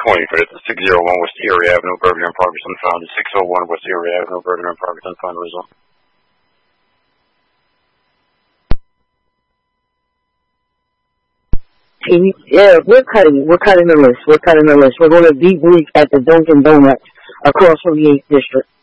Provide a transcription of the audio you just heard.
25th, 601 West Erie Avenue, Birmingham, progress unfound. 601 West Erie Avenue, Birmingham, progress unfound. Result. Yeah, we're cutting the list. We're going to debrief at the Dunkin' Donuts across from the 8th District.